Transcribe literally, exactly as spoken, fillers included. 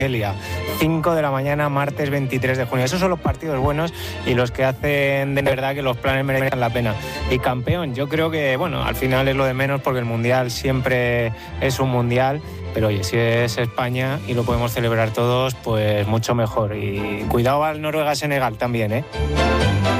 cinco de la mañana, martes veintitrés de junio. Esos son los partidos buenos y los que hacen de verdad que los planes merezcan la pena. Y campeón, yo creo que, bueno, al final es lo de menos porque el Mundial siempre es un Mundial, pero oye, si es España y lo podemos celebrar todos, pues mucho mejor. Y cuidado al Noruega-Senegal también, ¿eh?